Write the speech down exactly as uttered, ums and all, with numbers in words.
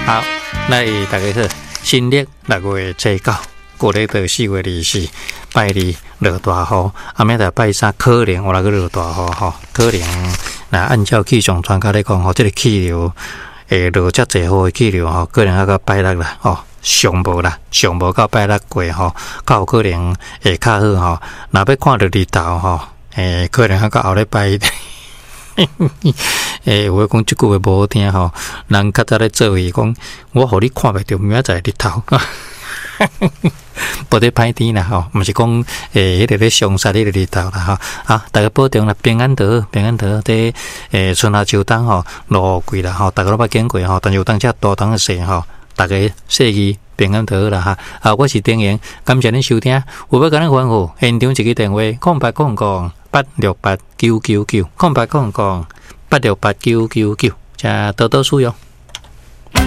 好，那大家好，新历六月初九，过历到四月二四，拜二落大雨，后面就拜三可能我那个落大雨吼，可能那按照气象专家来讲吼，这个气流诶落遮济雨的气流吼，可能还到拜六啦吼。上无啦，上无到拜六过吼，较有可能会较好吼。若要看到日头吼，诶，可能还到后礼拜。诶，有诶讲即句话无好听吼，人较早咧做伊讲，我互你看袂着明仔载日头，无得歹天啦吼，毋是讲诶，迄个咧伤杀迄个日头啦吼。啊，大家保重啦，平安得平安得伫诶春夏秋冬吼，落雨季啦吼，大家都捌经过吼，但是有当遮大冬诶时吼。大家细记平安就好啦哈！啊，我是丁莹，感谢您收听。有要甲咱问候，现场一个电话：空八空空八六八九九九，空八空空八六八九九九，加多多使用。